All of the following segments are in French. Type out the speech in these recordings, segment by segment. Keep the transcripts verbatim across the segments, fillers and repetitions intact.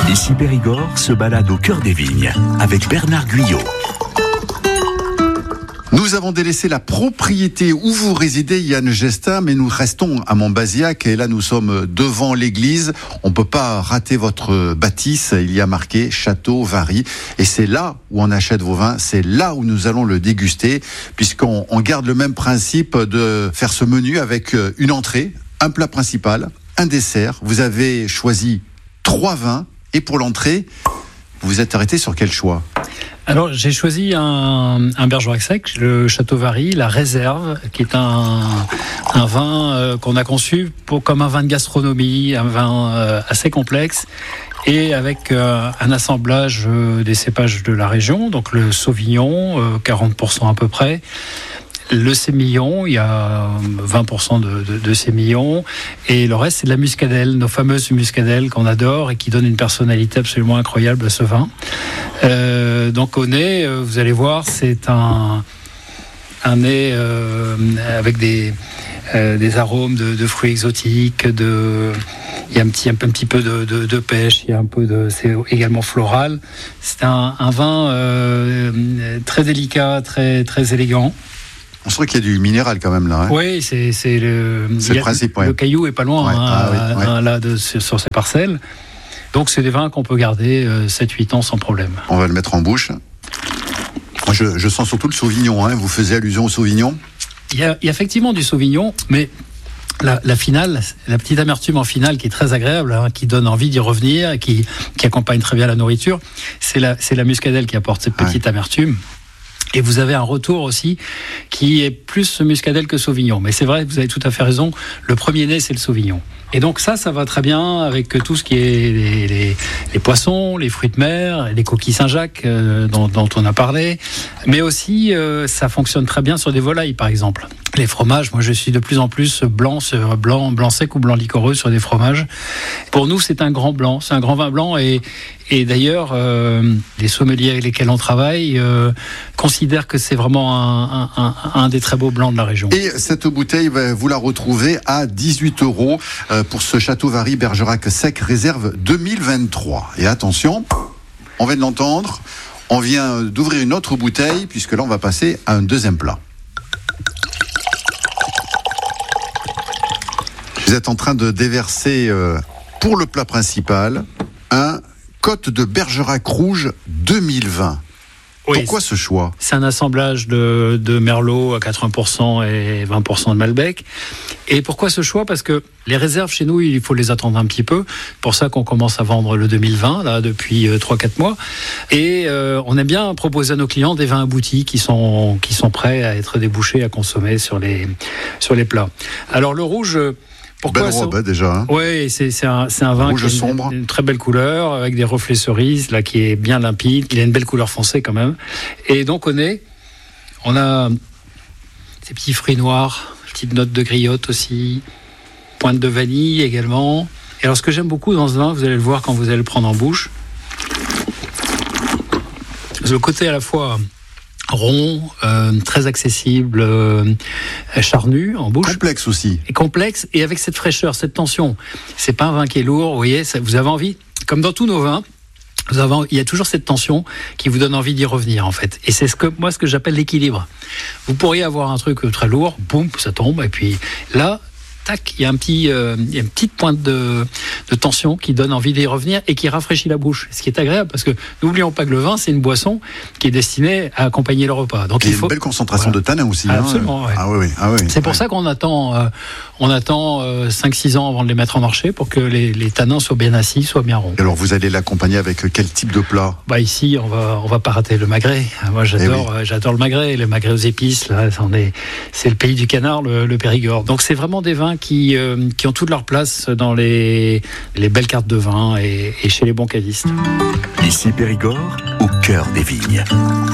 Ici Périgord se balade au cœur des vignes avec Bernard Guyot. Nous avons délaissé la propriété où vous résidez, Yann Gestin, mais nous restons à Montbazillac et là nous sommes devant l'église. On ne peut pas rater votre bâtisse, il y a marqué Château Vary et c'est là où on achète vos vins, c'est là où nous allons le déguster puisqu'on on garde le même principe de faire ce menu avec une entrée, un plat principal, un dessert. Vous avez choisi trois vins et pour l'entrée, vous vous êtes arrêté sur quel choix ? Alors, j'ai choisi un, un Bergerac sec, le Château Vary, la réserve, qui est un, un vin euh, qu'on a conçu pour, comme un vin de gastronomie, un vin euh, assez complexe, et avec euh, un assemblage euh, des cépages de la région, donc le Sauvignon, euh, quarante pour cent à peu près, le sémillon, il y a vingt pour cent de, de, de sémillon, et le reste c'est de la muscadelle, nos fameuses muscadelles qu'on adore et qui donnent une personnalité absolument incroyable à ce vin. Euh, donc au nez, vous allez voir, c'est un, un nez euh, avec des, euh, des arômes de, de fruits exotiques, de, il y a un petit, un, un petit peu de, de, de pêche, il y a un peu de, c'est également floral. C'est un, un vin euh, très délicat, très, très élégant. On sent qu'il y a du minéral quand même là. Hein. Oui, c'est, c'est le, c'est le principe. Ouais. Le caillou est pas loin ouais. hein, ah, oui, ouais. hein, là de, sur ces parcelles. Donc c'est des vins qu'on peut garder euh, sept huit ans sans problème. On va le mettre en bouche. Moi, je, je sens surtout le Sauvignon. Hein. Vous faisiez allusion au Sauvignon ? Il y a, il y a effectivement du Sauvignon, mais la, la finale, la petite amertume en finale qui est très agréable, hein, qui donne envie d'y revenir, qui, qui accompagne très bien la nourriture, c'est la, c'est la muscadelle qui apporte cette petite ouais. amertume. Et vous avez un retour aussi qui est plus muscadelle que Sauvignon. Mais c'est vrai, vous avez tout à fait raison, le premier nez, c'est le Sauvignon. Et donc ça, ça va très bien avec tout ce qui est les, les, les poissons, les fruits de mer, les coquilles Saint-Jacques euh, dont, dont on a parlé. Mais aussi, euh, ça fonctionne très bien sur des volailles, par exemple. Les fromages, moi je suis de plus en plus blanc, sur blanc, blanc sec ou blanc liquoreux sur des fromages. Pour nous, c'est un grand blanc, c'est un grand vin blanc. Et, et d'ailleurs, euh, les sommeliers avec lesquels on travaille euh, considèrent que c'est vraiment un, un, un, un des très beaux blancs de la région. Et cette bouteille, vous la retrouvez à dix-huit euros pour ce Château Vary Bergerac sec réserve deux mille vingt-trois. Et attention, on vient de l'entendre, on vient d'ouvrir une autre bouteille, puisque là on va passer à un deuxième plat. Vous êtes en train de déverser euh, pour le plat principal un Côte de Bergerac rouge deux mille vingt. Oui, pourquoi ce choix ? C'est un assemblage de, de Merlot à quatre-vingts pour cent et vingt pour cent de Malbec. Et pourquoi ce choix ? Parce que les réserves chez nous, il faut les attendre un petit peu. Pour ça qu'on commence à vendre le deux mille vingt, là, depuis trois quatre mois. Et euh, on aime bien proposer à nos clients des vins aboutis qui sont, qui sont prêts à être débouchés, à consommer sur les, sur les plats. Alors le rouge... Pourquoi belle robe, hein, déjà. Hein. Oui, c'est, c'est, un, c'est un vin rouge qui a sombre. Une, une très belle couleur, avec des reflets cerises, là, qui est bien limpide. Il a une belle couleur foncée quand même. Et donc, on est, on a ces petits fruits noirs, petites notes de griotte aussi, pointe de vanille également. Et alors, ce que j'aime beaucoup dans ce vin, vous allez le voir quand vous allez le prendre en bouche, le côté à la fois rond, euh, très accessible, euh, charnu en bouche. Complexe aussi. Et complexe, et avec cette fraîcheur, cette tension. C'est pas un vin qui est lourd, vous voyez, ça, vous avez envie, comme dans tous nos vins, vous avez, il y a toujours cette tension qui vous donne envie d'y revenir, en fait. Et c'est ce que, moi, ce que j'appelle l'équilibre. Vous pourriez avoir un truc très lourd, boum, ça tombe, et puis là, tac, il y a un petit, euh, il y a une petite pointe de, de tension qui donne envie d'y revenir et qui rafraîchit la bouche. Ce qui est agréable parce que n'oublions pas que le vin, c'est une boisson qui est destinée à accompagner le repas. Donc il, il y a faut une belle concentration voilà. de tanin aussi. Ah, absolument. Hein. Ouais. Ah oui, oui. Ah oui. C'est pour ouais. ça qu'on attend, euh, on attend euh, cinq six ans avant de les mettre en marché pour que les, les tanins soient bien assis, soient bien ronds. Et alors vous allez l'accompagner avec quel type de plat ? Bah ici, on va, on va pas rater le magret. Moi, j'adore, oui. euh, j'adore le magret, le magret aux épices. Là, on est, c'est le pays du canard, le, le Périgord. Donc c'est vraiment des vins qui euh, qui ont toute leur place dans les, les belles cartes de vin et, et chez les bons cavistes. Ici Périgord, au cœur des vignes.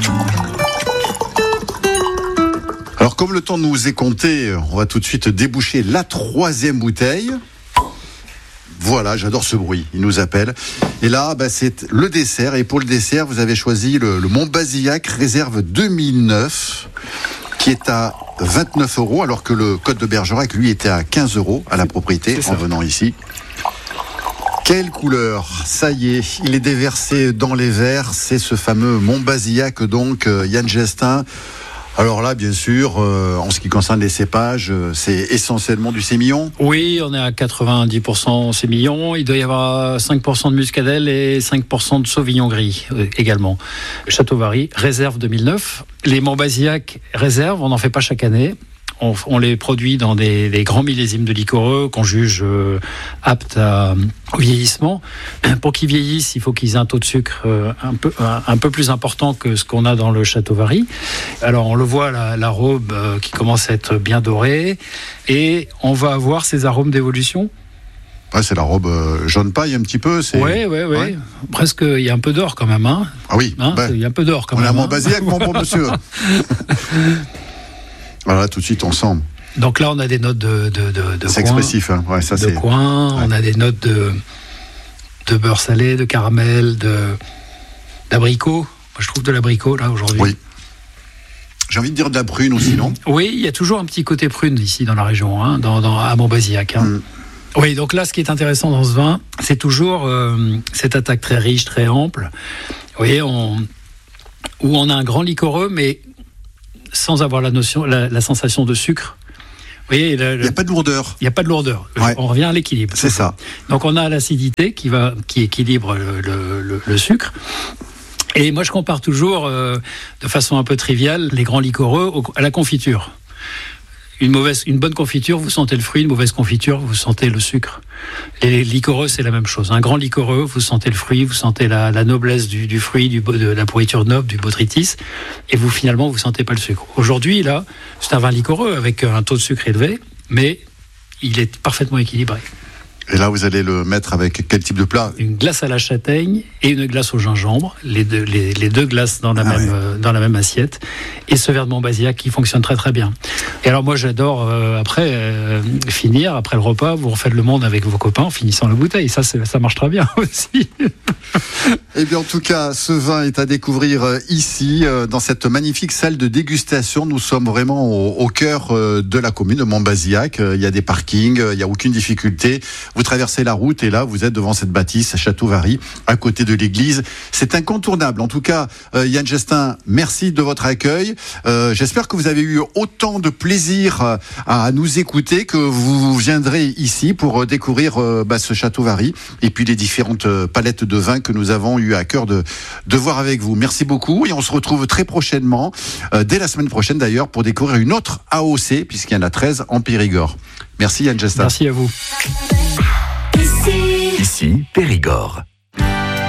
Alors comme le temps nous est compté, on va tout de suite déboucher la troisième bouteille. Voilà, j'adore ce bruit, il nous appelle. Et là, bah, c'est le dessert. Et pour le dessert, vous avez choisi le, le Montbazillac réserve deux mille neuf, qui est à vingt-neuf euros, alors que le Côte de Bergerac, lui, était à quinze euros à la propriété en venant ici. Quelle couleur! Ça y est, il est déversé dans les verres. C'est ce fameux Montbazillac, donc, euh, Yann Gestin. Alors là, bien sûr, euh, en ce qui concerne les cépages, euh, c'est essentiellement du sémillon. Oui, on est à quatre-vingt-dix pour cent sémillon. Il doit y avoir cinq pour cent de muscadelle et cinq pour cent de sauvignon gris euh, également. Château Vary, réserve deux mille neuf. Les Montbazillac réserve, on n'en fait pas chaque année. On, on les produit dans des, des grands millésimes de liquoreux qu'on juge euh, aptes à, au vieillissement. Pour qu'ils vieillissent, il faut qu'ils aient un taux de sucre euh, un, peu, un, un peu plus important que ce qu'on a dans le Château Vary. Alors on le voit, la, la robe euh, qui commence à être bien dorée, et on va avoir ces arômes d'évolution. Ouais, c'est la robe euh, jaune paille un petit peu. Oui, oui, oui. Ouais. Presque, il y a un peu d'or quand même. Hein. Ah oui, hein, bah, il y a un peu d'or quand on même. On a hein. Montbazillac, mon bon monsieur. Voilà, tout de suite, on sent. Donc là, on a des notes de, de, de, de c'est coin, expressif, hein. Ouais, ça, de c'est... coin. Ouais. On a des notes de, de beurre salé, de caramel, de, d'abricot. Moi, je trouve de l'abricot, là, aujourd'hui. Oui. J'ai envie de dire de la prune aussi, non? Oui, il y a toujours un petit côté prune ici, dans la région, hein, dans, dans, à Montbazillac. Hein. Mm. Oui, donc là, ce qui est intéressant dans ce vin, c'est toujours euh, cette attaque très riche, très ample. Vous voyez, on, où on a un grand liquoreux, mais sans avoir la notion, la, la sensation de sucre. Vous voyez, le, il n'y a pas de lourdeur. Il n'y a pas de lourdeur. Ouais. On revient à l'équilibre. C'est ça. Donc on a l'acidité qui va, qui équilibre le, le, le, le sucre. Et moi je compare toujours, euh, de façon un peu triviale, les grands liquoreux au, à la confiture. Une mauvaise, une bonne confiture, vous sentez le fruit. Une mauvaise confiture, vous sentez le sucre. Les liquoreux, c'est la même chose. Un grand liquoreux, vous sentez le fruit, vous sentez la, la noblesse du, du fruit, du, de la pourriture noble, du botrytis, et vous finalement, vous sentez pas le sucre. Aujourd'hui, là, c'est un vin liquoreux avec un taux de sucre élevé, mais il est parfaitement équilibré. Et là, vous allez le mettre avec quel type de plat? Une glace à la châtaigne et une glace au gingembre, les deux, les, les deux glaces dans la, ah même, ouais. euh, dans la même assiette, et ce verre de Montbazillac qui fonctionne très très bien. Et alors moi j'adore, euh, après euh, finir, après le repas, vous refaites le monde avec vos copains en finissant la bouteille, ça, ça marche très bien aussi. Eh bien en tout cas, ce vin est à découvrir euh, ici, euh, dans cette magnifique salle de dégustation. Nous sommes vraiment au, au cœur euh, de la commune de Montbazillac. Euh, il y a des parkings, euh, il n'y a aucune difficulté. Vous traversez la route et là, vous êtes devant cette bâtisse, Château Vary, à côté de l'église. C'est incontournable. En tout cas, euh, Yann Gestin, merci de votre accueil. Euh, j'espère que vous avez eu autant de plaisir à, à nous écouter, que vous viendrez ici pour découvrir euh, bah, ce Château Vary et puis les différentes euh, palettes de vins que nous avons eu à cœur de, de voir avec vous. Merci beaucoup et on se retrouve très prochainement, euh, dès la semaine prochaine d'ailleurs, pour découvrir une autre A O C, puisqu'il y en a treize en Périgord. Merci Yann Gestin. Merci à vous. Ici, Périgord.